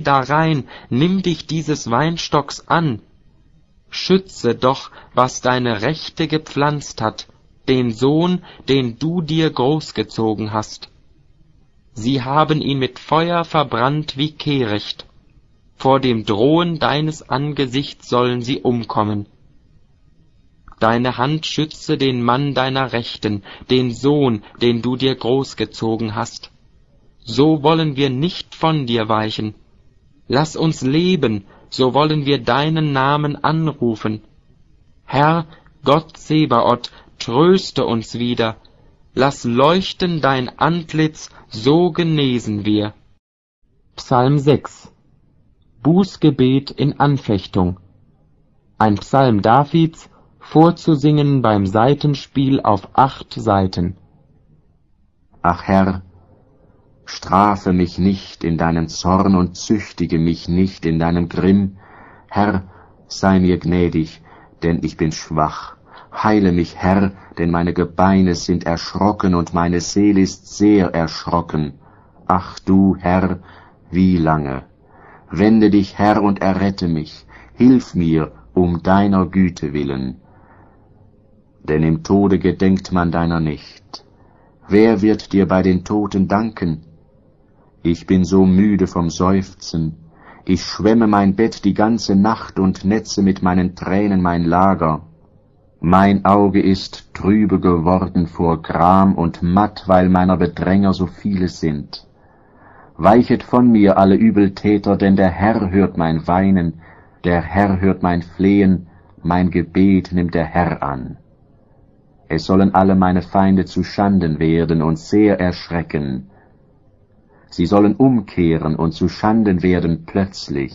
darein, nimm dich dieses Weinstocks an. Schütze doch, was deine Rechte gepflanzt hat, den Sohn, den du dir großgezogen hast. Sie haben ihn mit Feuer verbrannt wie Kehricht. Vor dem Drohen deines Angesichts sollen sie umkommen. Deine Hand schütze den Mann deiner Rechten, den Sohn, den du dir großgezogen hast. So wollen wir nicht von dir weichen. Lass uns leben, so wollen wir deinen Namen anrufen. Herr, Gott Zebaoth, tröste uns wieder. Lass leuchten dein Antlitz, so genesen wir. Psalm 6. Bußgebet in Anfechtung. Ein Psalm Davids, vorzusingen beim Saitenspiel auf 8 Saiten. Ach Herr, strafe mich nicht in deinem Zorn und züchtige mich nicht in deinem Grimm. Herr, sei mir gnädig, denn ich bin schwach. Heile mich, Herr, denn meine Gebeine sind erschrocken und meine Seele ist sehr erschrocken. Ach du, Herr, wie lange? Wende dich, Herr, und errette mich. Hilf mir um deiner Güte willen. Denn im Tode gedenkt man deiner nicht. Wer wird dir bei den Toten danken? Ich bin so müde vom Seufzen. Ich schwemme mein Bett die ganze Nacht und netze mit meinen Tränen mein Lager. Mein Auge ist trübe geworden vor Gram und matt, weil meiner Bedränger so viele sind. Weichet von mir alle Übeltäter, denn der Herr hört mein Weinen, der Herr hört mein Flehen, mein Gebet nimmt der Herr an. Es sollen alle meine Feinde zu Schanden werden und sehr erschrecken. Sie sollen umkehren und zu Schanden werden plötzlich.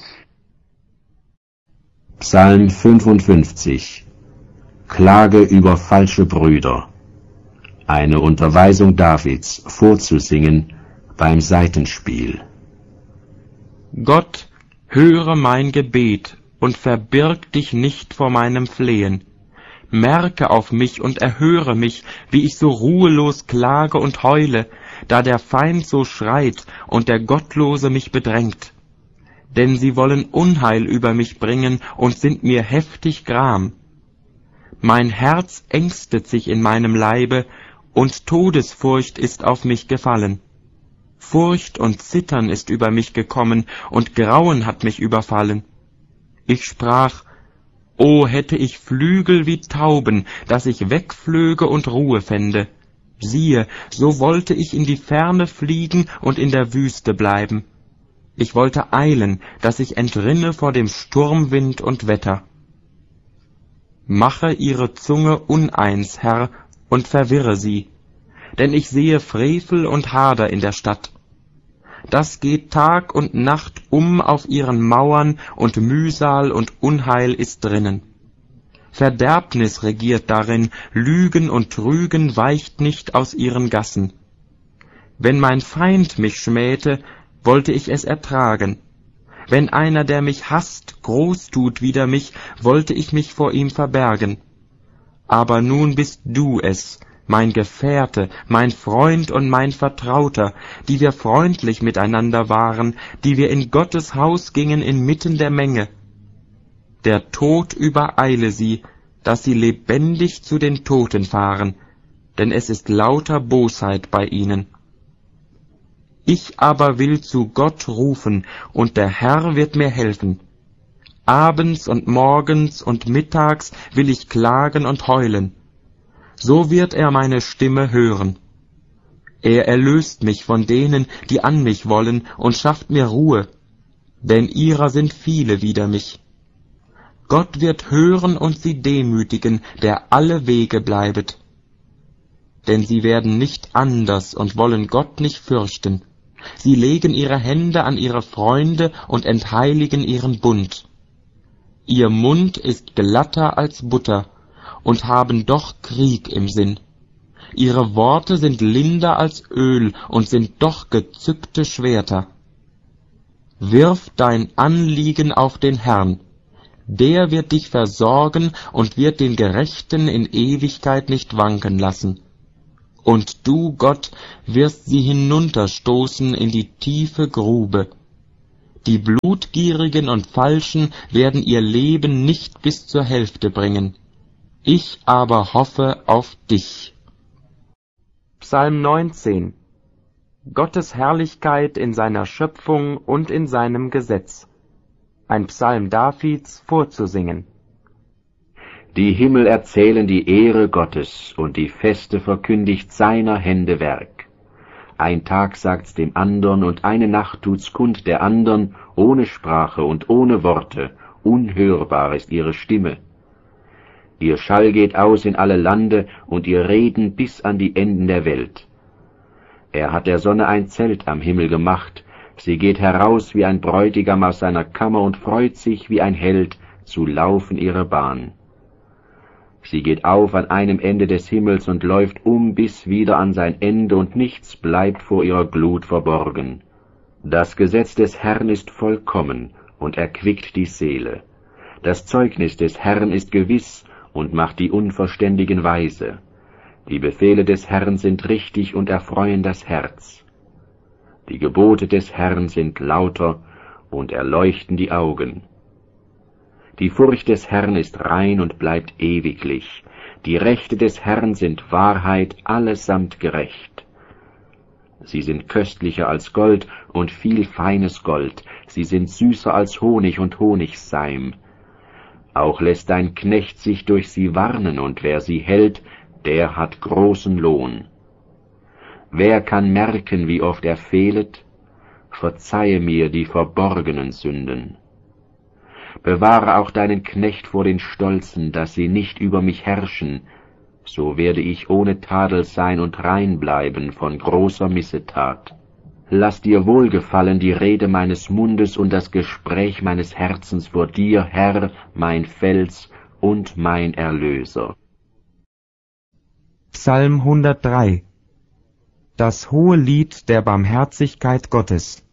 Psalm 55. Klage über falsche Brüder. Eine Unterweisung Davids, vorzusingen beim Saitenspiel. Gott, höre mein Gebet und verbirg dich nicht vor meinem Flehen. Merke auf mich und erhöre mich, wie ich so ruhelos klage und heule, da der Feind so schreit und der Gottlose mich bedrängt. Denn sie wollen Unheil über mich bringen und sind mir heftig Gram. Mein Herz ängstet sich in meinem Leibe, und Todesfurcht ist auf mich gefallen. Furcht und Zittern ist über mich gekommen, und Grauen hat mich überfallen. Ich sprach, O hätte ich Flügel wie Tauben, dass ich wegflöge und Ruhe fände. Siehe, so wollte ich in die Ferne fliegen und in der Wüste bleiben. Ich wollte eilen, dass ich entrinne vor dem Sturmwind und Wetter. Mache ihre Zunge uneins, Herr, und verwirre sie, denn ich sehe Frevel und Hader in der Stadt. Das geht Tag und Nacht auf ihren Mauern, und Mühsal und Unheil ist drinnen. Verderbnis regiert darin, Lügen und Trügen weicht nicht aus ihren Gassen. Wenn mein Feind mich schmähte, wollte ich es ertragen. Wenn einer, der mich hasst, groß tut wider mich, wollte ich mich vor ihm verbergen. Aber nun bist du es, mein Gefährte, mein Freund und mein Vertrauter, die wir freundlich miteinander waren, die wir in Gottes Haus gingen inmitten der Menge. Der Tod übereile sie, dass sie lebendig zu den Toten fahren, denn es ist lauter Bosheit bei ihnen. Ich aber will zu Gott rufen, und der Herr wird mir helfen. Abends und morgens und mittags will ich klagen und heulen. So wird er meine Stimme hören. Er erlöst mich von denen, die an mich wollen, und schafft mir Ruhe, denn ihrer sind viele wider mich. Gott wird hören und sie demütigen, der alle Wege bleibet. Denn sie werden nicht anders und wollen Gott nicht fürchten. Sie legen ihre Hände an ihre Freunde und entheiligen ihren Bund. Ihr Mund ist glatter als Butter und haben doch Krieg im Sinn. Ihre Worte sind linder als Öl und sind doch gezückte Schwerter. Wirf dein Anliegen auf den Herrn. Der wird dich versorgen und wird den Gerechten in Ewigkeit nicht wanken lassen. Und du, Gott, wirst sie hinunterstoßen in die tiefe Grube. Die Blutgierigen und Falschen werden ihr Leben nicht bis zur Hälfte bringen. Ich aber hoffe auf dich. Psalm 19. Gottes Herrlichkeit in seiner Schöpfung und in seinem Gesetz. Ein Psalm Davids vorzusingen. Die Himmel erzählen die Ehre Gottes, und die Feste verkündigt seiner Hände Werk. Ein Tag sagt's dem andern, und eine Nacht tut's kund der andern, ohne Sprache und ohne Worte, unhörbar ist ihre Stimme. Ihr Schall geht aus in alle Lande, und ihr Reden bis an die Enden der Welt. Er hat der Sonne ein Zelt am Himmel gemacht, sie geht heraus wie ein Bräutigam aus seiner Kammer und freut sich wie ein Held zu laufen ihre Bahn. Sie geht auf an einem Ende des Himmels und läuft bis wieder an sein Ende, und nichts bleibt vor ihrer Glut verborgen. Das Gesetz des Herrn ist vollkommen und erquickt die Seele. Das Zeugnis des Herrn ist gewiss und macht die Unverständigen weise. Die Befehle des Herrn sind richtig und erfreuen das Herz. Die Gebote des Herrn sind lauter und erleuchten die Augen. Die Furcht des Herrn ist rein und bleibt ewiglich. Die Rechte des Herrn sind Wahrheit, allesamt gerecht. Sie sind köstlicher als Gold und viel feines Gold. Sie sind süßer als Honig und Honigseim. Auch lässt dein Knecht sich durch sie warnen, und wer sie hält, der hat großen Lohn. Wer kann merken, wie oft er fehlet? Verzeihe mir die verborgenen Sünden. Bewahre auch deinen Knecht vor den Stolzen, dass sie nicht über mich herrschen, so werde ich ohne Tadel sein und rein bleiben von großer Missetat. Lass dir wohlgefallen die Rede meines Mundes und das Gespräch meines Herzens vor dir, Herr, mein Fels und mein Erlöser. Psalm 103. Das hohe Lied der Barmherzigkeit Gottes.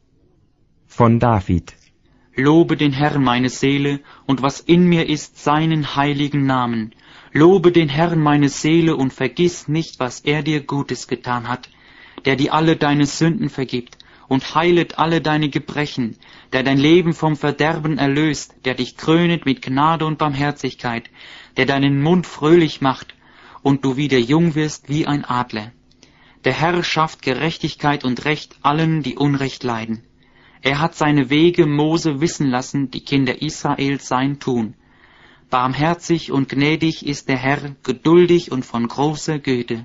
Von David. Lobe den Herrn, meine Seele, und was in mir ist, seinen heiligen Namen. Lobe den Herrn, meine Seele, und vergiss nicht, was er dir Gutes getan hat, der dir alle deine Sünden vergibt und heilet alle deine Gebrechen, der dein Leben vom Verderben erlöst, der dich krönet mit Gnade und Barmherzigkeit, der deinen Mund fröhlich macht und du wieder jung wirst wie ein Adler. Der Herr schafft Gerechtigkeit und Recht allen, die Unrecht leiden. Er hat seine Wege Mose wissen lassen, die Kinder Israels sein Tun. Barmherzig und gnädig ist der Herr, geduldig und von großer Güte.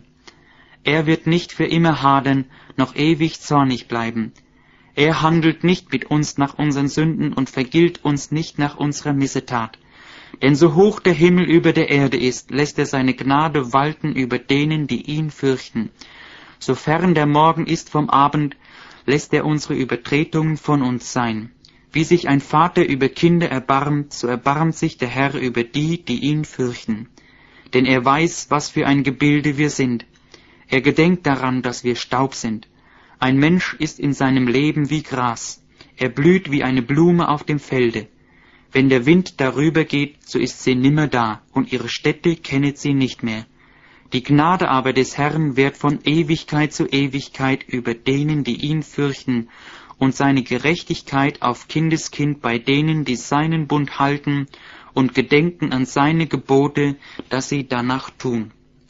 Er wird nicht für immer hadern, noch ewig zornig bleiben. Er handelt nicht mit uns nach unseren Sünden und vergilt uns nicht nach unserer Missetat. Denn so hoch der Himmel über der Erde ist, lässt er seine Gnade walten über denen, die ihn fürchten. So fern der Morgen ist vom Abend, lässt er unsere Übertretungen von uns sein. Wie sich ein Vater über Kinder erbarmt, so erbarmt sich der Herr über die, die ihn fürchten. Denn er weiß, was für ein Gebilde wir sind. Er gedenkt daran, dass wir Staub sind. Ein Mensch ist in seinem Leben wie Gras. Er blüht wie eine Blume auf dem Felde. Wenn der Wind darüber geht, so ist sie nimmer da, und ihre Stätte kennet sie nicht mehr. Die Gnade aber des Herrn währt von Ewigkeit zu Ewigkeit über denen, die ihn fürchten, und seine Gerechtigkeit auf Kindeskind bei denen, die seinen Bund halten und gedenken an seine Gebote, dass sie danach tun.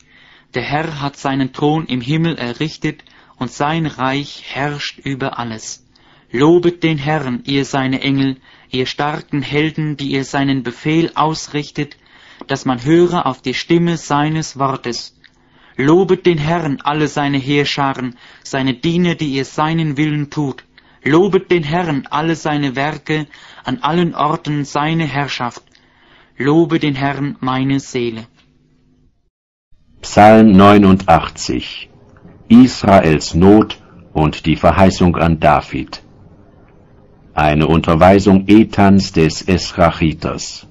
Der Herr hat seinen Thron im Himmel errichtet, und sein Reich herrscht über alles. Lobet den Herrn, ihr seine Engel, ihr starken Helden, die ihr seinen Befehl ausrichtet, dass man höre auf die Stimme seines Wortes. Lobet den Herrn, alle seine Heerscharen, seine Diener, die ihr seinen Willen tut. Lobet den Herrn, alle seine Werke, an allen Orten seine Herrschaft. Lobe den Herrn, meine Seele. Psalm 89. Israels Not und die Verheißung an David. Eine Unterweisung Ethans des Esrachiters.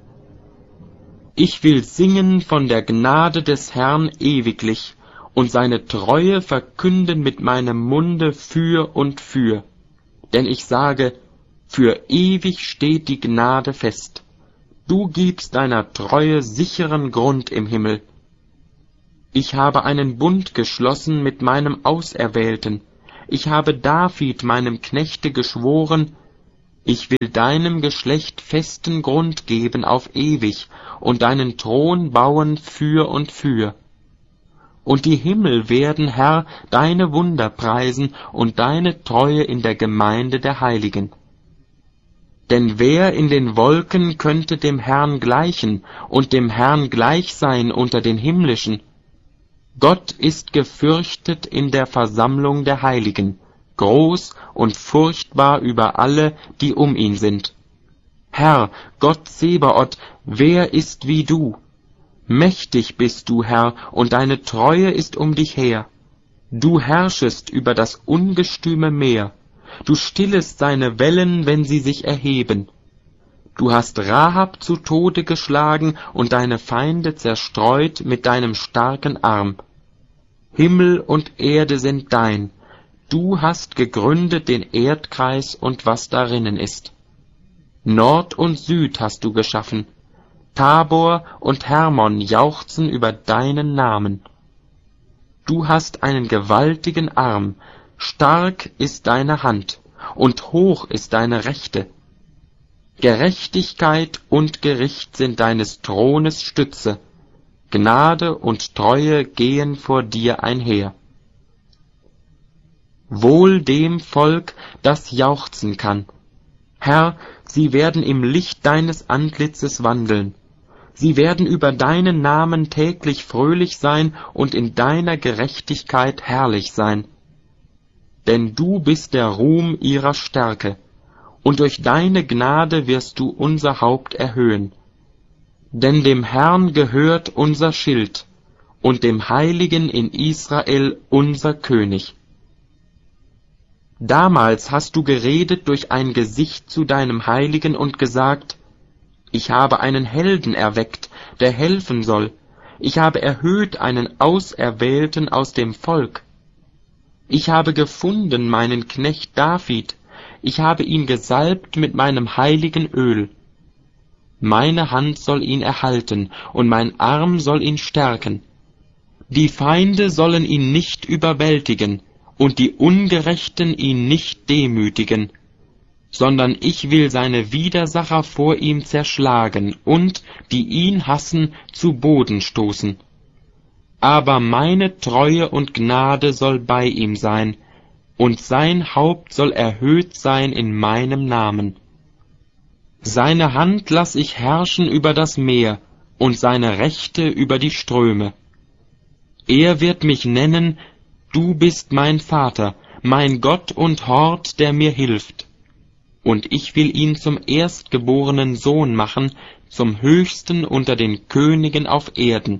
Ich will singen von der Gnade des Herrn ewiglich und seine Treue verkünden mit meinem Munde für und für. Denn ich sage, für ewig steht die Gnade fest. Du gibst deiner Treue sicheren Grund im Himmel. Ich habe einen Bund geschlossen mit meinem Auserwählten. Ich habe David, meinem Knechte, geschworen, Ich will deinem Geschlecht festen Grund geben auf ewig und deinen Thron bauen für und für. Und die Himmel werden, Herr, deine Wunder preisen und deine Treue in der Gemeinde der Heiligen. Denn wer in den Wolken könnte dem Herrn gleichen und dem Herrn gleich sein unter den Himmlischen? Gott ist gefürchtet in der Versammlung der Heiligen, groß und furchtbar über alle, die um ihn sind. Herr, Gott Zebaoth, wer ist wie du? Mächtig bist du, Herr, und deine Treue ist um dich her. Du herrschest über das ungestüme Meer. Du stillest seine Wellen, wenn sie sich erheben. Du hast Rahab zu Tode geschlagen und deine Feinde zerstreut mit deinem starken Arm. Himmel und Erde sind dein. Du hast gegründet den Erdkreis und was darinnen ist. Nord und Süd hast du geschaffen. Tabor und Hermon jauchzen über deinen Namen. Du hast einen gewaltigen Arm, stark ist deine Hand, und hoch ist deine Rechte. Gerechtigkeit und Gericht sind deines Thrones Stütze, Gnade und Treue gehen vor dir einher. Wohl dem Volk, das jauchzen kann. Herr, sie werden im Licht deines Antlitzes wandeln. Sie werden über deinen Namen täglich fröhlich sein und in deiner Gerechtigkeit herrlich sein. Denn du bist der Ruhm ihrer Stärke, und durch deine Gnade wirst du unser Haupt erhöhen. Denn dem Herrn gehört unser Schild, und dem Heiligen in Israel unser König. Damals hast du geredet durch ein Gesicht zu deinem Heiligen und gesagt, ich habe einen Helden erweckt, der helfen soll. Ich habe erhöht einen Auserwählten aus dem Volk. Ich habe gefunden meinen Knecht David, ich habe ihn gesalbt mit meinem heiligen Öl. Meine Hand soll ihn erhalten, und mein Arm soll ihn stärken. Die Feinde sollen ihn nicht überwältigen, und die Ungerechten ihn nicht demütigen, sondern ich will seine Widersacher vor ihm zerschlagen und, die ihn hassen, zu Boden stoßen. Aber meine Treue und Gnade soll bei ihm sein, und sein Haupt soll erhöht sein in meinem Namen. Seine Hand lass ich herrschen über das Meer, und seine Rechte über die Ströme. Er wird mich nennen, du bist mein Vater, mein Gott und Hort, der mir hilft. Und ich will ihn zum erstgeborenen Sohn machen, zum Höchsten unter den Königen auf Erden.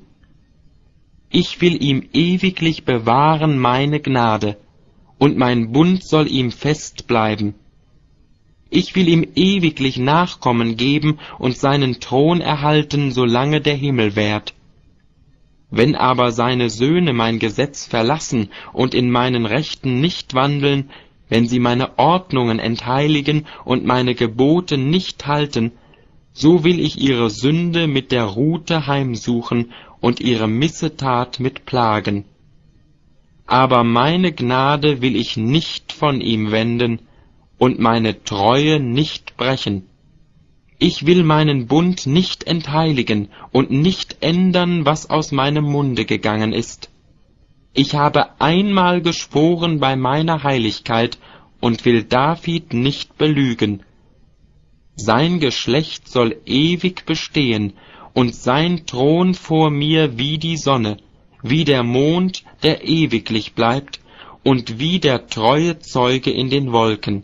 Ich will ihm ewiglich bewahren meine Gnade, und mein Bund soll ihm fest bleiben. Ich will ihm ewiglich Nachkommen geben und seinen Thron erhalten, solange der Himmel währt. Wenn aber seine Söhne mein Gesetz verlassen und in meinen Rechten nicht wandeln, wenn sie meine Ordnungen entheiligen und meine Gebote nicht halten, so will ich ihre Sünde mit der Rute heimsuchen und ihre Missetat mit Plagen. Aber meine Gnade will ich nicht von ihm wenden und meine Treue nicht brechen. Ich will meinen Bund nicht entheiligen und nicht ändern, was aus meinem Munde gegangen ist. Ich habe einmal geschworen bei meiner Heiligkeit und will David nicht belügen. Sein Geschlecht soll ewig bestehen und sein Thron vor mir wie die Sonne, wie der Mond, der ewiglich bleibt, und wie der treue Zeuge in den Wolken.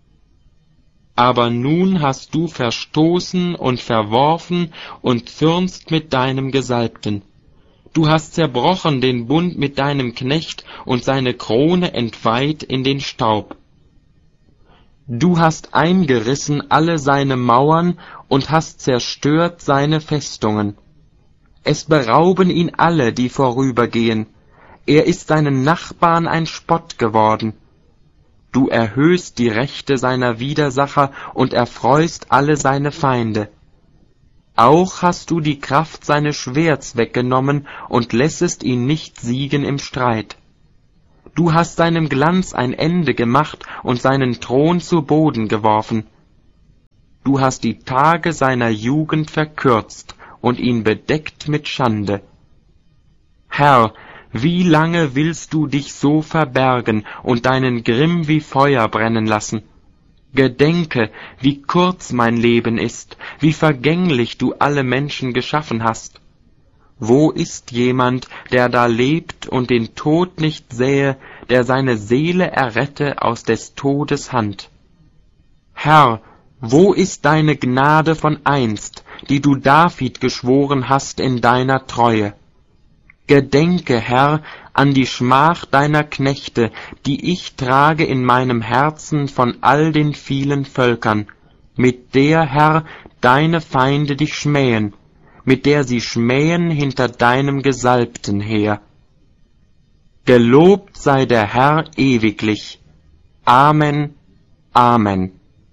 Aber nun hast du verstoßen und verworfen und zürnst mit deinem Gesalbten. Du hast zerbrochen den Bund mit deinem Knecht und seine Krone entweiht in den Staub. Du hast eingerissen alle seine Mauern und hast zerstört seine Festungen. Es berauben ihn alle, die vorübergehen. Er ist seinen Nachbarn ein Spott geworden. Du erhöhst die Rechte seiner Widersacher und erfreust alle seine Feinde. Auch hast du die Kraft seines Schwerts weggenommen und lässest ihn nicht siegen im Streit. Du hast seinem Glanz ein Ende gemacht und seinen Thron zu Boden geworfen. du hast die Tage seiner Jugend verkürzt und ihn bedeckt mit Schande. Herr, wie lange willst du dich so verbergen und deinen Grimm wie Feuer brennen lassen? Gedenke, wie kurz mein Leben ist, wie vergänglich du alle Menschen geschaffen hast. Wo ist jemand, der da lebt und den Tod nicht sähe, der seine Seele errette aus des Todes Hand? Herr, wo ist deine Gnade von einst, die du David geschworen hast in deiner Treue? Gedenke, Herr, an die Schmach deiner Knechte, die ich trage in meinem Herzen von all den vielen Völkern, mit der, Herr, deine Feinde dich schmähen, mit der sie schmähen hinter deinem Gesalbten her. Gelobt sei der Herr ewiglich. Amen, Amen.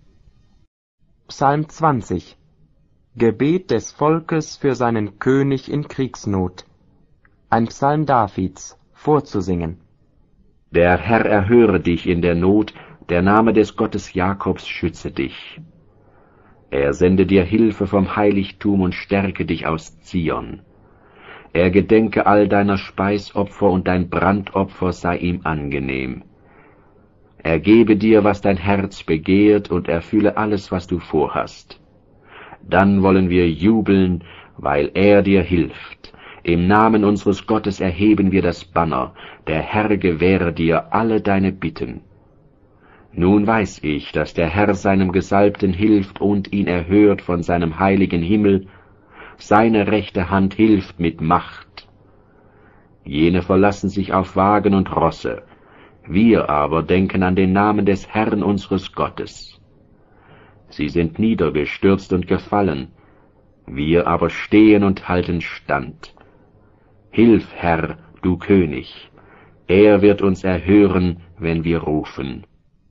Psalm 20. Gebet des Volkes für seinen König in Kriegsnot. Ein Psalm Davids, vorzusingen. Der Herr erhöre dich in der Not, der Name des Gottes Jakobs schütze dich. Er sende dir Hilfe vom Heiligtum und stärke dich aus Zion. Er gedenke all deiner Speisopfer und dein Brandopfer sei ihm angenehm. Er gebe dir, was dein Herz begehrt, und erfülle alles, was du vorhast. Dann wollen wir jubeln, weil er dir hilft. Im Namen unseres Gottes erheben wir das Banner. Der Herr gewähre dir alle deine Bitten. Nun weiß ich, dass der Herr seinem Gesalbten hilft und ihn erhört von seinem heiligen Himmel. Seine rechte Hand hilft mit Macht. Jene verlassen sich auf Wagen und Rosse. Wir aber denken an den Namen des Herrn unseres Gottes. Sie sind niedergestürzt und gefallen. Wir aber stehen und halten stand. Hilf, Herr, du König. Er wird uns erhören, wenn wir rufen.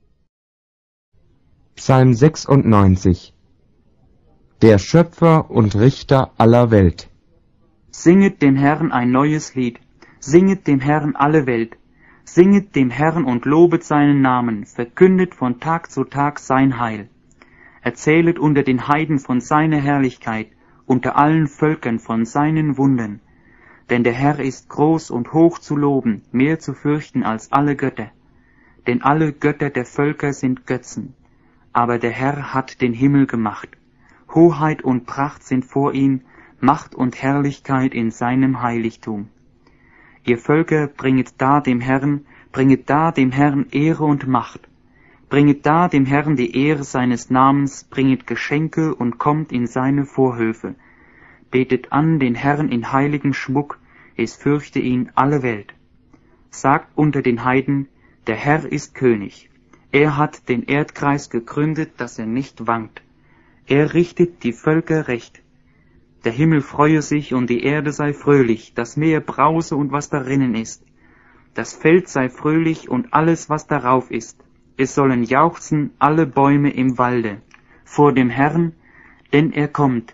Psalm 96. Der Schöpfer und Richter aller Welt. Singet dem Herrn ein neues Lied, singet dem Herrn alle Welt, singet dem Herrn und lobet seinen Namen, verkündet von Tag zu Tag sein Heil. Erzählet unter den Heiden von seiner Herrlichkeit, unter allen Völkern von seinen Wundern. Denn der Herr ist groß und hoch zu loben, mehr zu fürchten als alle Götter. Denn alle Götter der Völker sind Götzen, aber der Herr hat den Himmel gemacht. Hoheit und Pracht sind vor ihm, Macht und Herrlichkeit in seinem Heiligtum. Ihr Völker, bringet da dem Herrn Ehre und Macht. Bringet da dem Herrn die Ehre seines Namens, bringet Geschenke und kommt in seine Vorhöfe. Betet an den Herrn in heiligen Schmuck, es fürchte ihn alle Welt. Sagt unter den Heiden, der Herr ist König. Er hat den Erdkreis gegründet, dass er nicht wankt. Er richtet die Völker recht. Der Himmel freue sich und die Erde sei fröhlich, das Meer brause und was darinnen ist. Das Feld sei fröhlich und alles, was darauf ist. Es sollen jauchzen alle Bäume im Walde vor dem Herrn, denn er kommt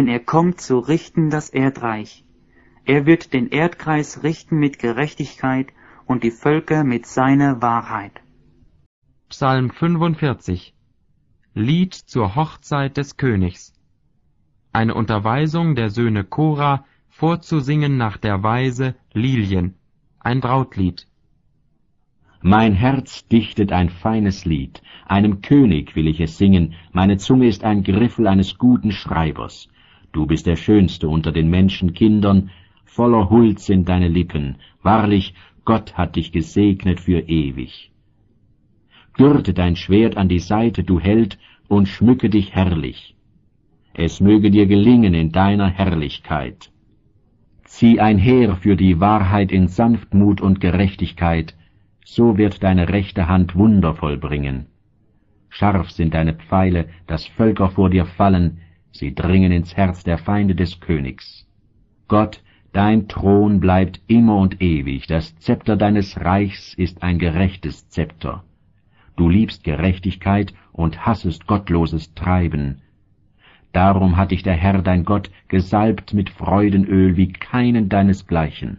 zu richten das Erdreich. Er wird den Erdkreis richten mit Gerechtigkeit und die Völker mit seiner Wahrheit. Psalm 45. Lied zur Hochzeit des Königs. Eine Unterweisung der Söhne Kora, vorzusingen nach der Weise Lilien, ein Brautlied. Mein Herz dichtet ein feines Lied, einem König will ich es singen, meine Zunge ist ein Griffel eines guten Schreibers. Du bist der Schönste unter den Menschenkindern, voller Huld sind deine Lippen, wahrlich, Gott hat dich gesegnet für ewig. Gürte dein Schwert an die Seite, du Held, und schmücke dich herrlich. Es möge dir gelingen in deiner Herrlichkeit. Zieh ein Heer für die Wahrheit in Sanftmut und Gerechtigkeit, so wird deine rechte Hand Wunder vollbringen. Scharf sind deine Pfeile, dass Völker vor dir fallen, sie dringen ins Herz der Feinde des Königs. Gott, dein Thron bleibt immer und ewig, das Zepter deines Reichs ist ein gerechtes Zepter. Du liebst Gerechtigkeit und hassest gottloses Treiben. Darum hat dich der Herr dein Gott gesalbt mit Freudenöl wie keinen deinesgleichen.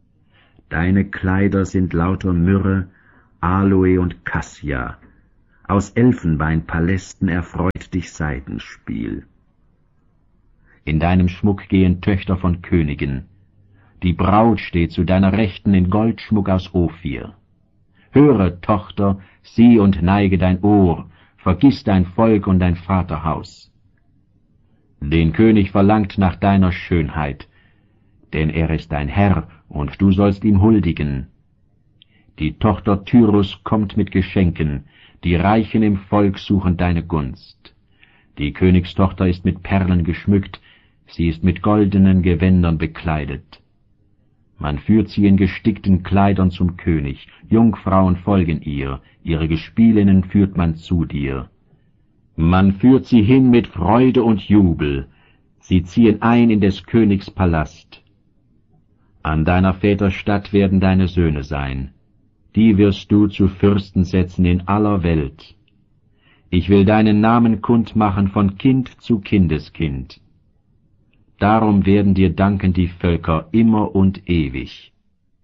Deine Kleider sind lauter Myrrhe, Aloe und Kassia. aus Elfenbeinpalästen erfreut dich Saitenspiel. In deinem Schmuck gehen Töchter von Königen, die Braut steht zu deiner Rechten in Goldschmuck aus Ophir. Höre, Tochter, sieh und neige dein Ohr, vergiss dein Volk und dein Vaterhaus. Den König verlangt nach deiner Schönheit, denn er ist dein Herr, und du sollst ihm huldigen. Die Tochter Tyrus kommt mit Geschenken, die Reichen im Volk suchen deine Gunst. Die Königstochter ist mit Perlen geschmückt, sie ist mit goldenen Gewändern bekleidet. Man führt sie in gestickten Kleidern zum König, Jungfrauen folgen ihr, ihre Gespielinnen führt man zu dir. Man führt sie hin mit Freude und Jubel, sie ziehen ein in des Königs Palast. An deiner Väter Statt werden deine Söhne sein, die wirst du zu Fürsten setzen in aller Welt. Ich will deinen Namen kundmachen von Kind zu Kindeskind. Darum werden dir danken die Völker immer und ewig.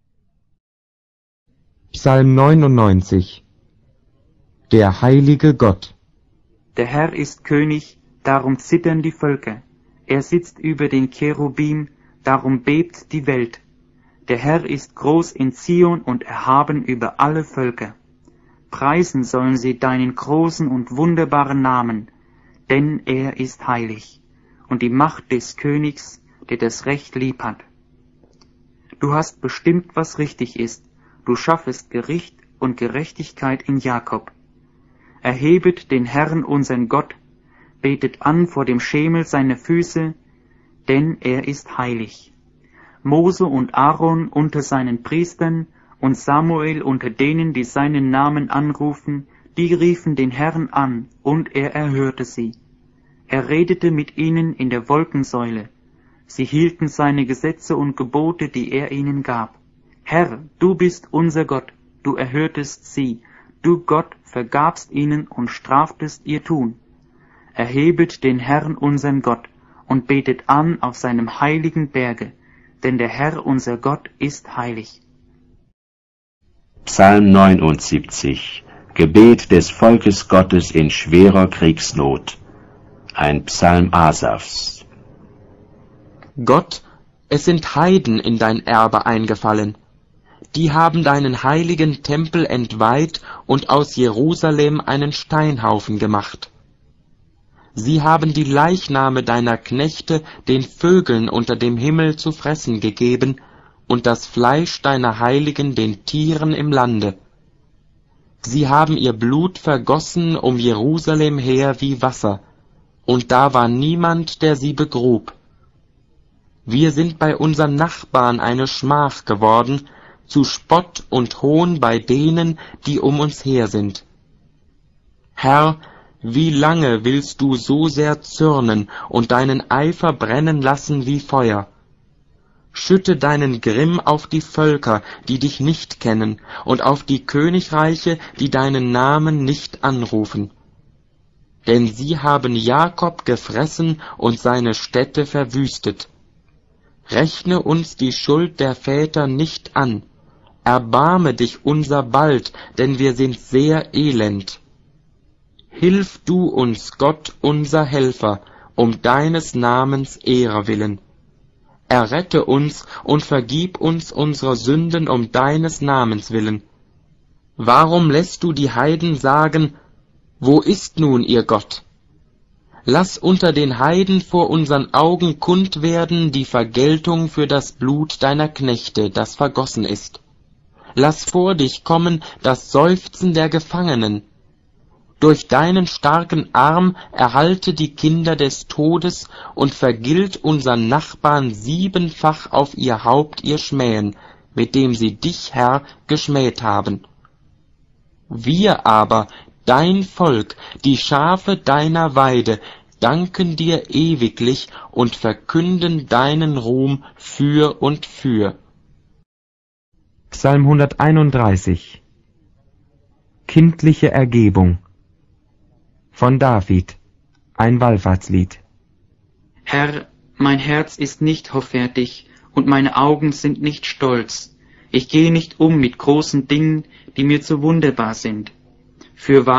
Psalm 99. Der heilige Gott. Der Herr ist König, darum zittern die Völker. Er sitzt über den Cherubim, darum bebt die Welt. Der Herr ist groß in Zion und erhaben über alle Völker. Preisen sollen sie deinen großen und wunderbaren Namen, denn er ist heilig. Und die Macht des Königs, der das Recht lieb hat. Du hast bestimmt, was richtig ist, du schaffest Gericht und Gerechtigkeit in Jakob. Erhebet den Herrn unseren Gott, betet an vor dem Schemel seiner Füße, denn er ist heilig. Mose und Aaron unter seinen Priestern und Samuel unter denen, die seinen Namen anrufen, die riefen den Herrn an, und er erhörte sie. Er redete mit ihnen in der Wolkensäule. Sie hielten seine Gesetze und Gebote, die er ihnen gab. Herr, du bist unser Gott, du erhörtest sie. Du Gott vergabst ihnen und straftest ihr Tun. Erhebet den Herrn unseren Gott und betet an auf seinem heiligen Berge, denn der Herr unser Gott ist heilig. Psalm 79. Gebet des Volkes Gottes in schwerer Kriegsnot. Ein Psalm Asafs. Gott, es sind Heiden in dein Erbe eingefallen. Die haben deinen heiligen Tempel entweiht und aus Jerusalem einen Steinhaufen gemacht. Sie haben die Leichname deiner Knechte den Vögeln unter dem Himmel zu fressen gegeben und das Fleisch deiner Heiligen den Tieren im Lande. Sie haben ihr Blut vergossen um Jerusalem her wie Wasser, und da war niemand, der sie begrub. Wir sind bei unseren Nachbarn eine Schmach geworden, zu Spott und Hohn bei denen, die um uns her sind. Herr, wie lange willst du so sehr zürnen und deinen Eifer brennen lassen wie Feuer? Schütte deinen Grimm auf die Völker, die dich nicht kennen, und auf die Königreiche, die deinen Namen nicht anrufen. Denn sie haben Jakob gefressen und seine Städte verwüstet. Rechne uns die Schuld der Väter nicht an. Erbarme dich unser bald, denn wir sind sehr elend. Hilf du uns, Gott, unser Helfer, um deines Namens Ehre willen. Errette uns und vergib uns unsere Sünden um deines Namens willen. Warum lässt du die Heiden sagen, wo ist nun ihr Gott? Lass unter den Heiden vor unseren Augen kund werden die Vergeltung für das Blut deiner Knechte, das vergossen ist. Lass vor dich kommen das Seufzen der Gefangenen. Durch deinen starken Arm erhalte die Kinder des Todes und vergilt unseren Nachbarn 7-fach auf ihr Haupt ihr Schmähen, mit dem sie dich, Herr, geschmäht haben. Wir aber, dein Volk, die Schafe deiner Weide, danken dir ewiglich und verkünden deinen Ruhm für und für. Psalm 131. Kindliche Ergebung von David, ein Wallfahrtslied. Herr, mein Herz ist nicht hoffärtig und meine Augen sind nicht stolz. Ich gehe nicht um mit großen Dingen, die mir zu wunderbar sind. Fürwahr,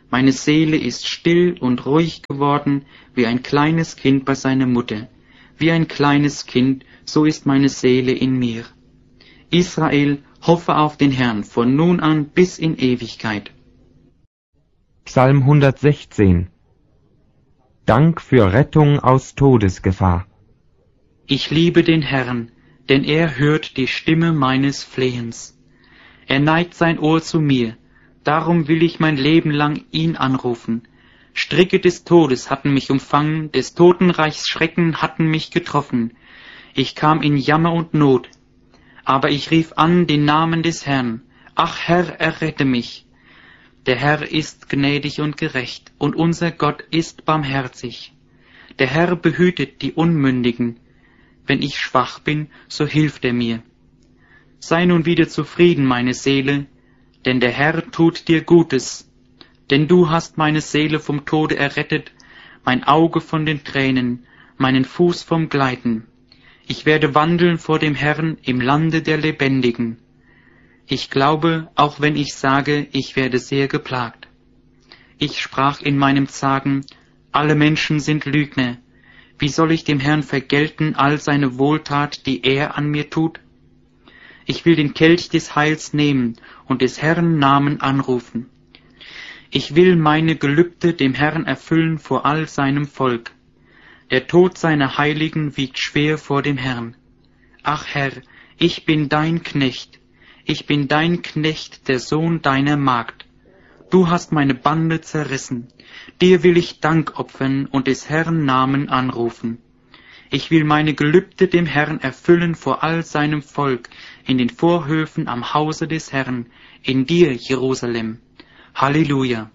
Meine Seele ist still und ruhig geworden, wie ein kleines Kind bei seiner Mutter. Wie ein kleines Kind, so ist meine Seele in mir. Israel, hoffe auf den Herrn von nun an bis in Ewigkeit. Psalm 116. Dank für Rettung aus Todesgefahr. Ich liebe den Herrn, denn er hört die Stimme meines Flehens. Er neigt sein Ohr zu mir, darum will ich mein Leben lang ihn anrufen. Stricke des Todes hatten mich umfangen, des Totenreichs Schrecken hatten mich getroffen. Ich kam in Jammer und Not, aber ich rief an den Namen des Herrn. Ach Herr, errette mich. Der Herr ist gnädig und gerecht, und unser Gott ist barmherzig. Der Herr behütet die Unmündigen. Wenn ich schwach bin, so hilft er mir. Sei nun wieder zufrieden, meine Seele, denn der Herr tut dir Gutes. Denn du hast meine Seele vom Tode errettet, mein Auge von den Tränen, meinen Fuß vom Gleiten. Ich werde wandeln vor dem Herrn im Lande der Lebendigen. Ich glaube, auch wenn ich sage, ich werde sehr geplagt. Ich sprach in meinem Zagen, alle Menschen sind Lügner. Wie soll ich dem Herrn vergelten all seine Wohltat, die er an mir tut? Ich will den Kelch des Heils nehmen und des Herrn Namen anrufen. Ich will meine Gelübde dem Herrn erfüllen vor all seinem Volk. Der Tod seiner Heiligen wiegt schwer vor dem Herrn. Ach Herr, ich bin dein Knecht. Ich bin dein Knecht, der Sohn deiner Magd. Du hast meine Bande zerrissen. Dir will ich Dank opfern und des Herrn Namen anrufen. Ich will meine Gelübde dem Herrn erfüllen vor all seinem Volk, in den Vorhöfen am Hause des Herrn, in dir, Jerusalem. Halleluja.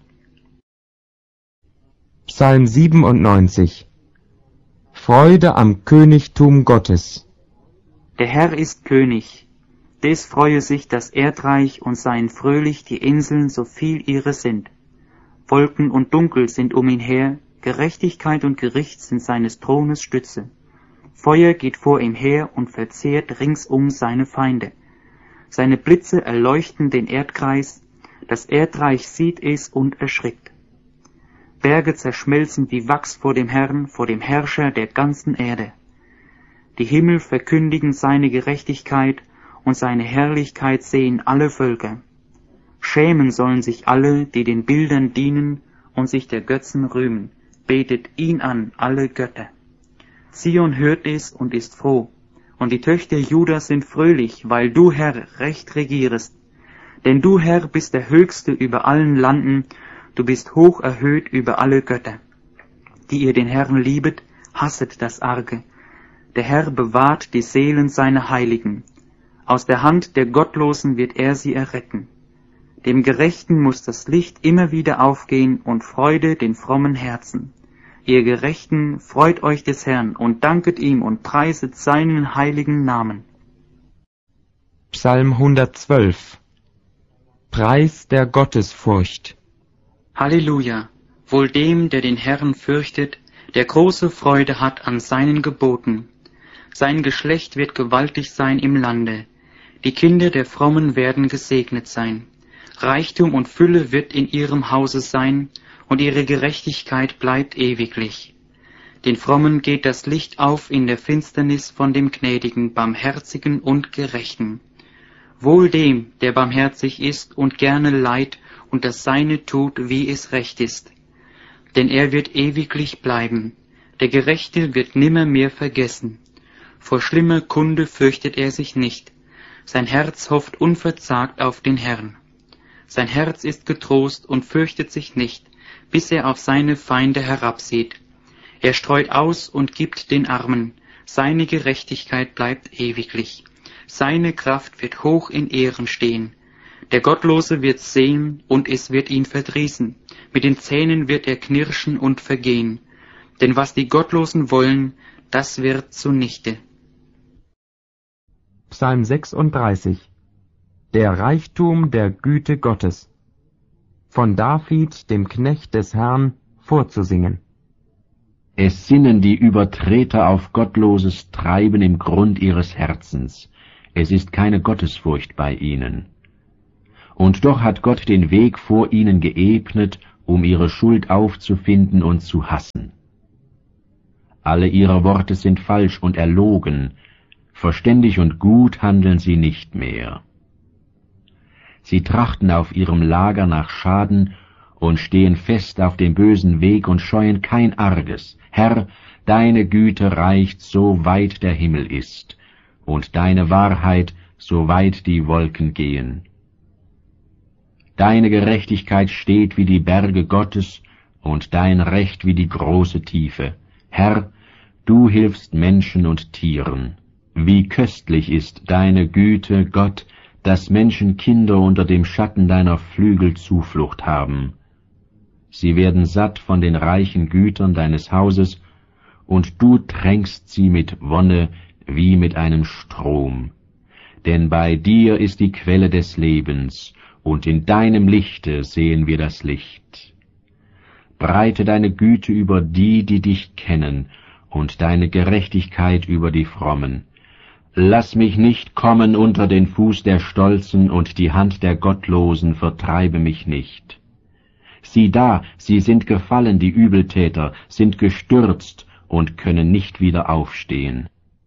Psalm 97. Freude am Königtum Gottes. Der Herr ist König. Des freue sich das Erdreich und seien fröhlich die Inseln, so viel ihre sind. Wolken und Dunkel sind um ihn her, Gerechtigkeit und Gericht sind seines Thrones Stütze. Feuer geht vor ihm her und verzehrt ringsum seine Feinde. Seine Blitze erleuchten den Erdkreis, das Erdreich sieht es und erschrickt. Berge zerschmelzen wie Wachs vor dem Herrn, vor dem Herrscher der ganzen Erde. Die Himmel verkündigen seine Gerechtigkeit, und seine Herrlichkeit sehen alle Völker. Schämen sollen sich alle, die den Bildern dienen und sich der Götzen rühmen. Betet ihn an, alle Götter. Zion hört es und ist froh, und die Töchter Judas sind fröhlich, weil du, Herr, recht regierest. Denn du, Herr, bist der Höchste über allen Landen, du bist hoch erhöht über alle Götter. Die ihr den Herrn liebet, hasset das Arge. Der Herr bewahrt die Seelen seiner Heiligen. Aus der Hand der Gottlosen wird er sie erretten. Dem Gerechten muss das Licht immer wieder aufgehen und Freude den frommen Herzen. Ihr Gerechten, freut euch des Herrn und danket ihm und preiset seinen heiligen Namen. Psalm 112. Preis der Gottesfurcht. Halleluja! Wohl dem, der den Herrn fürchtet, der große Freude hat an seinen Geboten. Sein Geschlecht wird gewaltig sein im Lande. Die Kinder der Frommen werden gesegnet sein. Reichtum und Fülle wird in ihrem Hause sein, und ihre Gerechtigkeit bleibt ewiglich. Den Frommen geht das Licht auf in der Finsternis von dem Gnädigen, Barmherzigen und Gerechten. Wohl dem, der barmherzig ist und gerne Leid und das Seine tut, wie es recht ist. Denn er wird ewiglich bleiben. Der Gerechte wird nimmermehr vergessen. Vor schlimmer Kunde fürchtet er sich nicht. Sein Herz hofft unverzagt auf den Herrn. Sein Herz ist getrost und fürchtet sich nicht, bis er auf seine Feinde herabsieht. Er streut aus und gibt den Armen. Seine Gerechtigkeit bleibt ewiglich. Seine Kraft wird hoch in Ehren stehen. Der Gottlose wird sehen, und es wird ihn verdrießen. Mit den Zähnen wird er knirschen und vergehen. Denn was die Gottlosen wollen, das wird zunichte. Psalm 36. Der Reichtum der Güte Gottes. Von David, dem Knecht des Herrn, vorzusingen. Es sinnen die Übertreter auf gottloses Treiben im Grund ihres Herzens. Es ist keine Gottesfurcht bei ihnen. Und doch hat Gott den Weg vor ihnen geebnet um ihre Schuld aufzufinden und zu hassen. Alle ihre Worte sind falsch und erlogen, verständig und gut handeln sie nicht mehr. Sie trachten auf ihrem Lager nach Schaden und stehen fest auf dem bösen Weg und scheuen kein Arges. Herr, deine Güte reicht, so weit der Himmel ist, und deine Wahrheit, so weit die Wolken gehen. Deine Gerechtigkeit steht wie die Berge Gottes, und dein Recht wie die große Tiefe. Herr, du hilfst Menschen und Tieren. Wie köstlich ist deine Güte, Gott, dass Menschenkinder unter dem Schatten deiner Flügel Zuflucht haben. Sie werden satt von den reichen Gütern deines Hauses, und du tränkst sie mit Wonne wie mit einem Strom. Denn bei dir ist die Quelle des Lebens, und in deinem Lichte sehen wir das Licht. Breite deine Güte über die, die dich kennen, und deine Gerechtigkeit über die Frommen. Lass mich nicht kommen unter den Fuß der Stolzen, und die Hand der Gottlosen vertreibe mich nicht. Sieh da, sie sind gefallen, die Übeltäter, sind gestürzt und können nicht wieder aufstehen.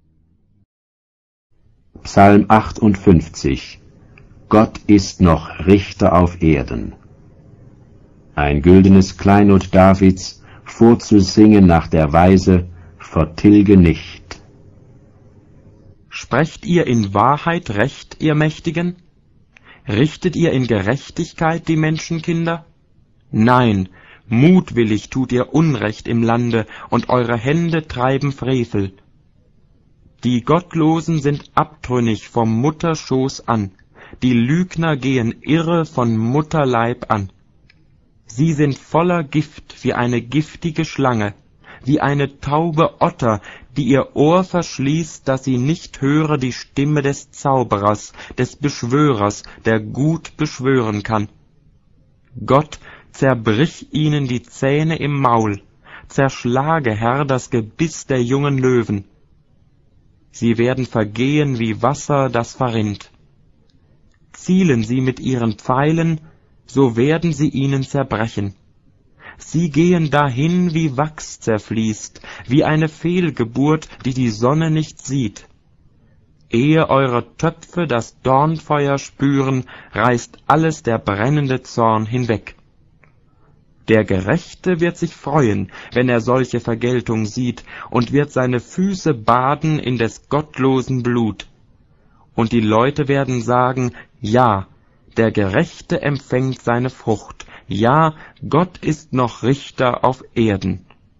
Psalm 58. Gott ist noch Richter auf Erden. Ein güldenes Kleinod Davids, vorzusingen nach der Weise, vertilge nicht. Sprecht ihr in Wahrheit Recht, ihr Mächtigen? Richtet ihr in Gerechtigkeit die Menschenkinder? Nein, mutwillig tut ihr Unrecht im Lande, und eure Hände treiben Frevel. Die Gottlosen sind abtrünnig vom Mutterschoß an, die Lügner gehen irre von Mutterleib an. Sie sind voller Gift wie eine giftige Schlange, wie eine taube Otter, die ihr Ohr verschließt, dass sie nicht höre die Stimme des Zauberers, des Beschwörers, der gut beschwören kann. Gott, zerbrich ihnen die Zähne im Maul, zerschlage, Herr, das Gebiss der jungen Löwen. Sie werden vergehen wie Wasser, das verrinnt. Zielen sie mit ihren Pfeilen, so werden sie ihnen zerbrechen. Sie gehen dahin, wie Wachs zerfließt, wie eine Fehlgeburt, die die Sonne nicht sieht. Ehe eure Töpfe das Dornfeuer spüren, reißt alles der brennende Zorn hinweg. Der Gerechte wird sich freuen, wenn er solche Vergeltung sieht, und wird seine Füße baden in des Gottlosen Blut. Und die Leute werden sagen, ja, der Gerechte empfängt seine Frucht, ja, Gott ist noch Richter auf Erden.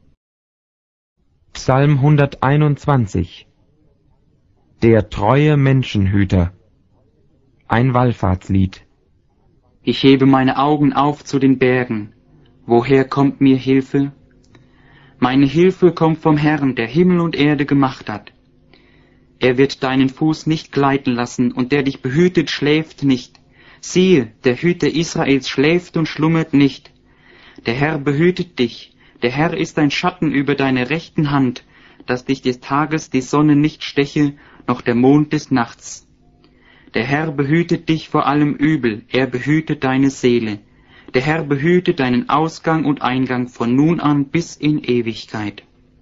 Psalm 121. Der treue Menschenhüter. Ein Wallfahrtslied. Ich hebe meine Augen auf zu den Bergen. Woher kommt mir Hilfe? Meine Hilfe kommt vom Herrn, der Himmel und Erde gemacht hat. Er wird deinen Fuß nicht gleiten lassen, und der dich behütet, schläft nicht. Siehe, der Hüter Israels schläft und schlummert nicht. Der Herr behütet dich, der Herr ist ein Schatten über deine rechten Hand, dass dich des Tages die Sonne nicht steche, noch der Mond des Nachts. Der Herr behütet dich vor allem Übel, er behütet deine Seele. Der Herr behütet deinen Ausgang und Eingang von nun an bis in Ewigkeit.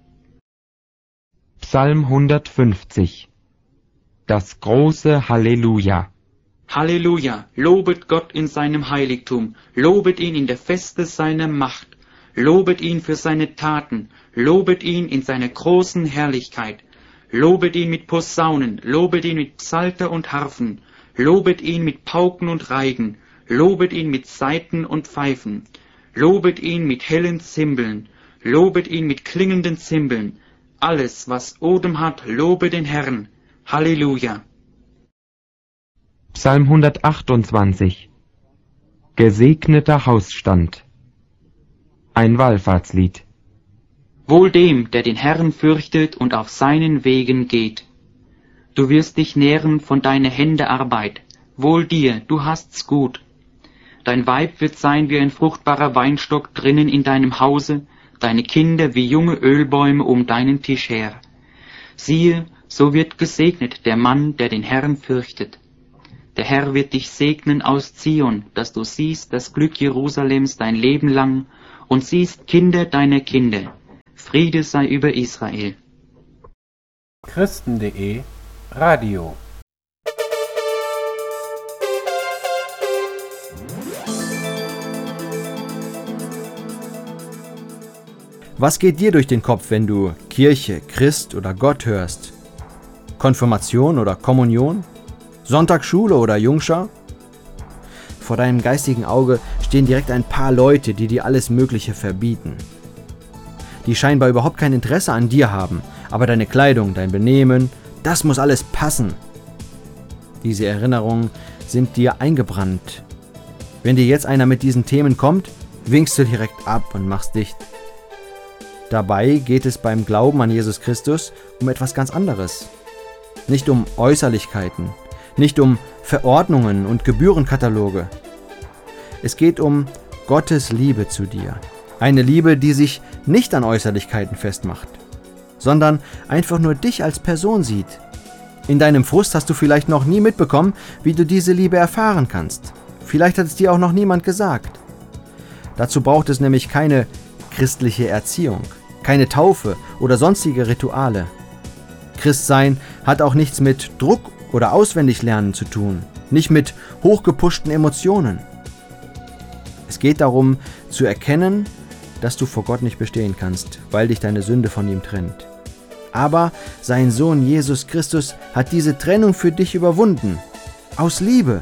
Psalm 150. Das große Halleluja. Halleluja, lobet Gott in seinem Heiligtum, lobet ihn in der Feste seiner Macht, lobet ihn für seine Taten, lobet ihn in seiner großen Herrlichkeit, lobet ihn mit Posaunen, lobet ihn mit Psalter und Harfen, lobet ihn mit Pauken und Reigen, lobet ihn mit Saiten und Pfeifen, lobet ihn mit hellen Zimbeln, lobet ihn mit klingenden Zimbeln, alles, was Odem hat, lobe den Herrn. Halleluja. Psalm 128. Gesegneter Hausstand. Ein Wallfahrtslied. Wohl dem, der den Herrn fürchtet und auf seinen Wegen geht. Du wirst dich nähren von deiner Hände Arbeit. Wohl dir, du hast's gut. Dein Weib wird sein wie ein fruchtbarer Weinstock drinnen in deinem Hause, deine Kinder wie junge Ölbäume um deinen Tisch her. Siehe, so wird gesegnet der Mann, der den Herrn fürchtet. Der Herr wird dich segnen aus Zion, dass du siehst das Glück Jerusalems dein Leben lang und siehst Kinder deiner Kinder. Friede sei über Israel. Christen.de Radio. Was geht dir durch den Kopf, wenn du Kirche, Christ oder Gott hörst? Konfirmation oder Kommunion? Sonntagsschule oder Jungschar? Vor deinem geistigen Auge stehen direkt ein paar Leute, die dir alles Mögliche verbieten. Die scheinbar überhaupt kein Interesse an dir haben, aber deine Kleidung, dein Benehmen, das muss alles passen. Diese Erinnerungen sind dir eingebrannt. Wenn dir jetzt einer mit diesen Themen kommt, winkst du direkt ab und machst dicht. Dabei geht es beim Glauben an Jesus Christus um etwas ganz anderes. Nicht um Äußerlichkeiten, nicht um Verordnungen und Gebührenkataloge. Es geht um Gottes Liebe zu dir. Eine Liebe, die sich nicht an Äußerlichkeiten festmacht, sondern einfach nur dich als Person sieht. In deinem Frust hast du vielleicht noch nie mitbekommen, wie du diese Liebe erfahren kannst. Vielleicht hat es dir auch noch niemand gesagt. Dazu braucht es nämlich keine christliche Erziehung, keine Taufe oder sonstige Rituale. Christsein hat auch nichts mit Druck oder Auswendiglernen zu tun, nicht mit hochgepushten Emotionen. Es geht darum, zu erkennen, dass du vor Gott nicht bestehen kannst, weil dich deine Sünde von ihm trennt. Aber sein Sohn Jesus Christus hat diese Trennung für dich überwunden, aus Liebe.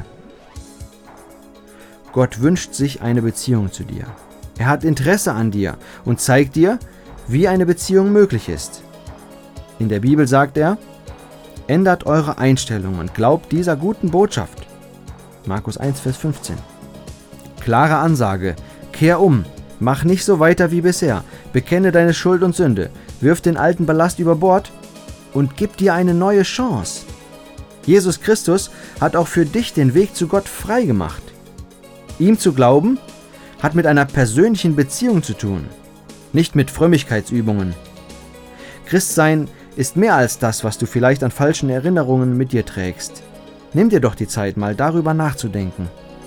Gott wünscht sich eine Beziehung zu dir. Er hat Interesse an dir und zeigt dir, wie eine Beziehung möglich ist. In der Bibel sagt er: Ändert eure Einstellung und glaubt dieser guten Botschaft. Markus 1, Vers 15. Klare Ansage: Kehr um, mach nicht so weiter wie bisher, bekenne deine Schuld und Sünde, wirf den alten Ballast über Bord und gib dir eine neue Chance. Jesus Christus hat auch für dich den Weg zu Gott frei gemacht. Ihm zu glauben hat mit einer persönlichen Beziehung zu tun, nicht mit Frömmigkeitsübungen. Christsein ist mehr als das, was du vielleicht an falschen Erinnerungen mit dir trägst. Nimm dir doch die Zeit, mal darüber nachzudenken.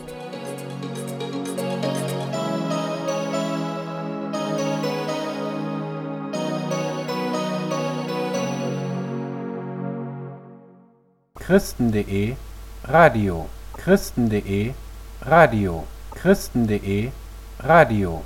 Christen.de Radio. Christen.de Radio. Christen.de Radio.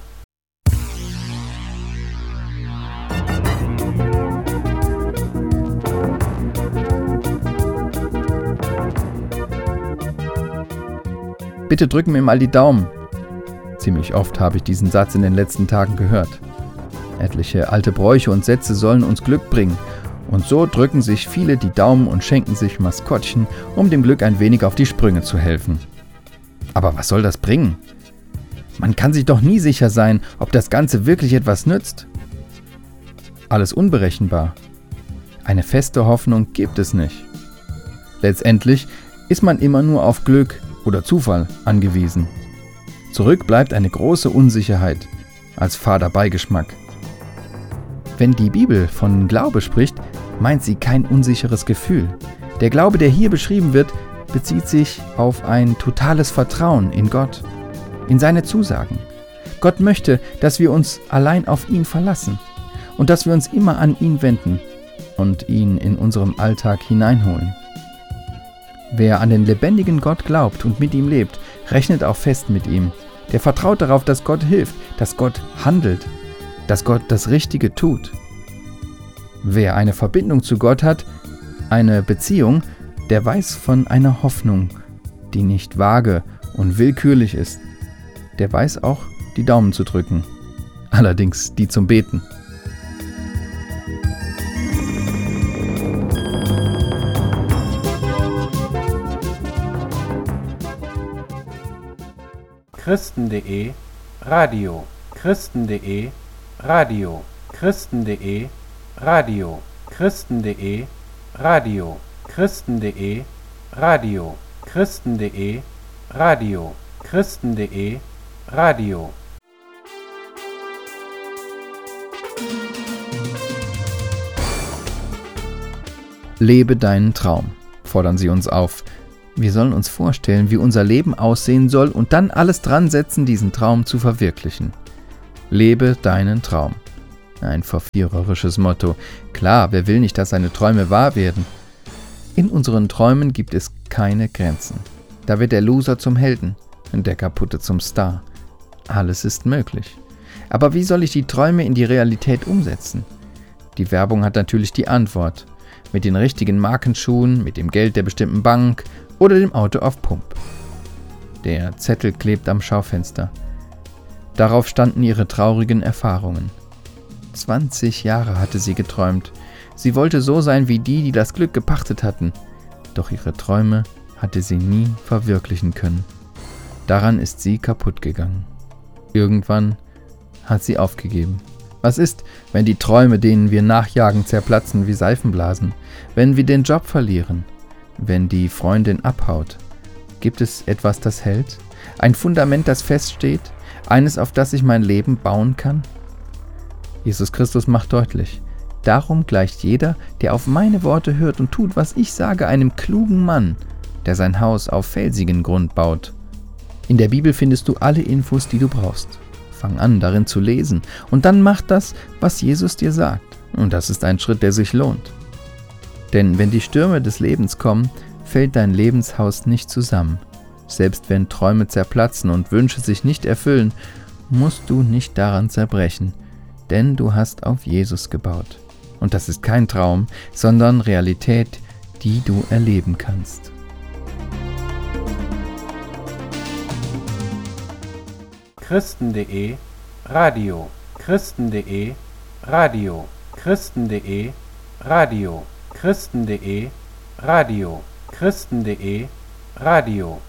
Bitte drücken mir mal die Daumen. Ziemlich oft habe ich diesen Satz in den letzten Tagen gehört. Etliche alte Bräuche und Sätze sollen uns Glück bringen. Und so drücken sich viele die Daumen und schenken sich Maskottchen, um dem Glück ein wenig auf die Sprünge zu helfen. Aber was soll das bringen? Man kann sich doch nie sicher sein, ob das Ganze wirklich etwas nützt. Alles unberechenbar. Eine feste Hoffnung gibt es nicht. Letztendlich ist man immer nur auf Glück oder Zufall angewiesen. Zurück bleibt eine große Unsicherheit als fader Beigeschmack. Wenn die Bibel von Glaube spricht, meint sie kein unsicheres Gefühl. Der Glaube, der hier beschrieben wird, bezieht sich auf ein totales Vertrauen in Gott, in seine Zusagen. Gott möchte, dass wir uns allein auf ihn verlassen und dass wir uns immer an ihn wenden und ihn in unserem Alltag hineinholen. Wer an den lebendigen Gott glaubt und mit ihm lebt, rechnet auch fest mit ihm. Der vertraut darauf, dass Gott hilft, dass Gott handelt, dass Gott das Richtige tut. Wer eine Verbindung zu Gott hat, eine Beziehung, der weiß von einer Hoffnung, die nicht vage und willkürlich ist. Der weiß auch, die Daumen zu drücken. Allerdings die zum Beten. Christen.de Radio. Christen.de Radio. Christen.de Radio. Christen.de Radio. Christen.de Radio. Christen.de Radio. Christen.de Radio. Lebe deinen Traum, fordern sie uns auf. Wir sollen uns vorstellen, wie unser Leben aussehen soll und dann alles dran setzen, diesen Traum zu verwirklichen. Lebe deinen Traum. Ein verführerisches Motto. Klar, wer will nicht, dass seine Träume wahr werden? In unseren Träumen gibt es keine Grenzen. Da wird der Loser zum Helden und der Kaputte zum Star. Alles ist möglich. Aber wie soll ich die Träume in die Realität umsetzen? Die Werbung hat natürlich die Antwort. Mit den richtigen Markenschuhen, mit dem Geld der bestimmten Bank oder dem Auto auf Pump. Der Zettel klebt am Schaufenster. Darauf standen ihre traurigen Erfahrungen. 20 Jahre hatte sie geträumt. Sie wollte so sein wie die, die das Glück gepachtet hatten. Doch ihre Träume hatte sie nie verwirklichen können. Daran ist sie kaputt gegangen. Irgendwann hat sie aufgegeben. Was ist, wenn die Träume, denen wir nachjagen, zerplatzen wie Seifenblasen? Wenn wir den Job verlieren? Wenn die Freundin abhaut? Gibt es etwas, das hält? Ein Fundament, das feststeht? Eines, auf das ich mein Leben bauen kann? Jesus Christus macht deutlich: Darum gleicht jeder, der auf meine Worte hört und tut, was ich sage, einem klugen Mann, der sein Haus auf felsigen Grund baut. In der Bibel findest du alle Infos, die du brauchst. Fang an, darin zu lesen, und dann mach das, was Jesus dir sagt. Und das ist ein Schritt, der sich lohnt. Denn wenn die Stürme des Lebens kommen, fällt dein Lebenshaus nicht zusammen. Selbst wenn Träume zerplatzen und Wünsche sich nicht erfüllen, musst du nicht daran zerbrechen, denn du hast auf Jesus gebaut. Und das ist kein Traum, sondern Realität, die du erleben kannst. Christen.de Radio. Christen.de Radio. Christen.de Radio. Christen.de Radio. Christen.de Radio.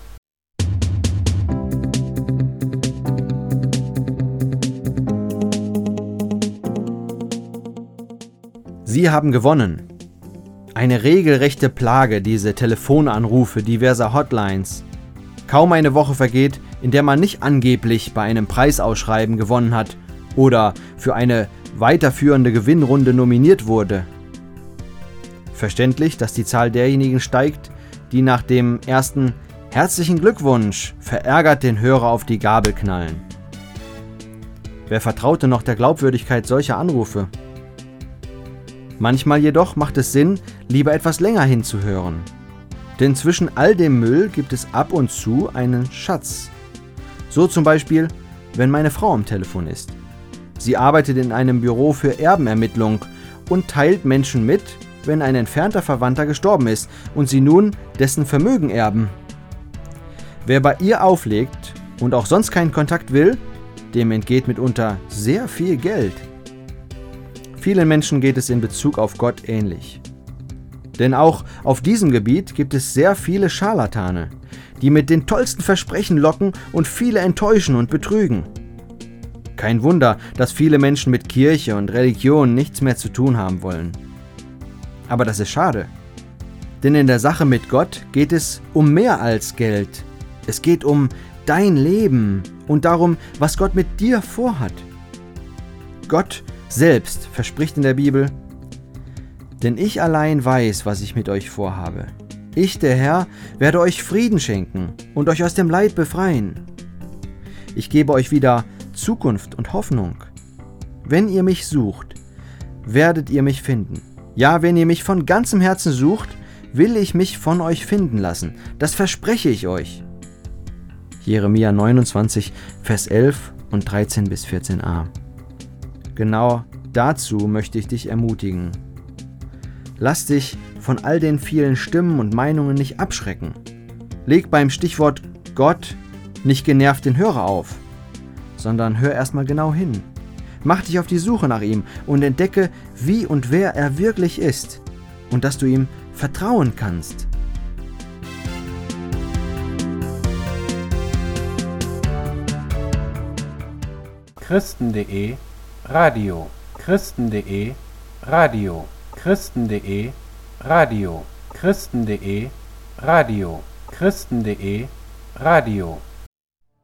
Sie haben gewonnen. Eine regelrechte Plage, diese Telefonanrufe diverser Hotlines. Kaum eine Woche vergeht, in der man nicht angeblich bei einem Preisausschreiben gewonnen hat oder für eine weiterführende Gewinnrunde nominiert wurde. Verständlich, dass die Zahl derjenigen steigt, die nach dem ersten »Herzlichen Glückwunsch« verärgert den Hörer auf die Gabel knallen. Wer vertraute noch der Glaubwürdigkeit solcher Anrufe? Manchmal jedoch macht es Sinn, lieber etwas länger hinzuhören. Denn zwischen all dem Müll gibt es ab und zu einen Schatz. So zum Beispiel, wenn meine Frau am Telefon ist. Sie arbeitet in einem Büro für Erbenermittlung und teilt Menschen mit, wenn ein entfernter Verwandter gestorben ist und sie nun dessen Vermögen erben. Wer bei ihr auflegt und auch sonst keinen Kontakt will, dem entgeht mitunter sehr viel Geld. Vielen Menschen geht es in Bezug auf Gott ähnlich. Denn auch auf diesem Gebiet gibt es sehr viele Scharlatane, die mit den tollsten Versprechen locken und viele enttäuschen und betrügen. Kein Wunder, dass viele Menschen mit Kirche und Religion nichts mehr zu tun haben wollen. Aber das ist schade. Denn in der Sache mit Gott geht es um mehr als Geld. Es geht um dein Leben und darum, was Gott mit dir vorhat. Gott selbst verspricht in der Bibel: Denn ich allein weiß, was ich mit euch vorhabe. Ich, der Herr, werde euch Frieden schenken und euch aus dem Leid befreien. Ich gebe euch wieder Zukunft und Hoffnung. Wenn ihr mich sucht, werdet ihr mich finden. Ja, wenn ihr mich von ganzem Herzen sucht, will ich mich von euch finden lassen. Das verspreche ich euch. Jeremia 29, Vers 11 und 13 bis 14a. Genau dazu möchte ich dich ermutigen. Lass dich von all den vielen Stimmen und Meinungen nicht abschrecken. Leg beim Stichwort Gott nicht genervt den Hörer auf, sondern hör erstmal genau hin. Mach dich auf die Suche nach ihm und entdecke, wie und wer er wirklich ist und dass du ihm vertrauen kannst. Christen.de Radio. Christen.de Radio. Christen.de Radio. Christen.de Radio. Christen.de Radio.